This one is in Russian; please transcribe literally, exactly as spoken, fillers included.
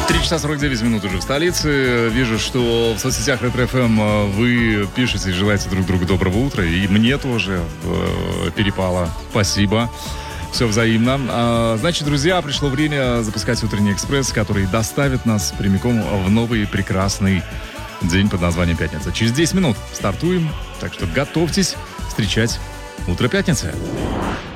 три часа сорок девять минут уже в столице. Вижу, что в соцсетях Ретро эф эм вы пишете и желаете друг другу доброго утра. И мне тоже э, перепало. Спасибо. Все взаимно. А, значит, друзья, пришло время запускать утренний экспресс, который доставит нас прямиком в новый прекрасный день под названием «Пятница». Через десять минут стартуем, так что готовьтесь встречать утро пятницы.